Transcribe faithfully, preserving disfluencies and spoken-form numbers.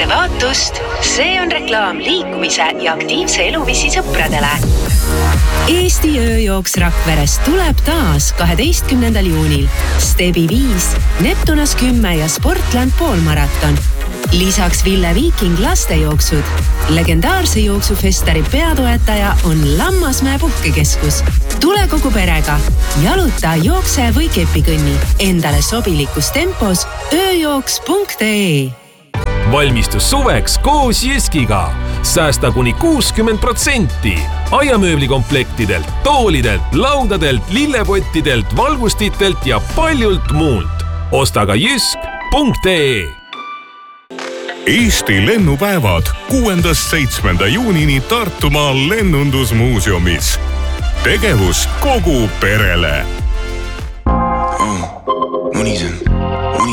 vaatust. See on reklaam liikumise ja aktiivse eluviisi sõpradele. Eesti ööjooks Rakveres tuleb taas kaheteistkümnendal juunil. Stebi viis, Neptunas kümme ja Sportland poolmaraton. Lisaks Ville Viiking lastejooksud. Legendaarse jooksufestari peatoetaja on Lammasmäe puhkekeskus. Tule kogu perega. Jaluta, jookse või kepikõnni. Endale sobilikus tempos ööjooks punkt ee. Valmistus suveks koos Jyskiga. Säästa kuni kuuskümmend protsenti. Aiamööblikomplektidelt, toolidelt, laudadelt, lillepottidelt, valgustitelt ja paljult muult. Osta ka jysk punkt ee. Eesti lennupäevad kuuendast seitsmenda juunini Tartumaal lennundusmuuseumis. Tegevus kogu perele. Oh, unisem.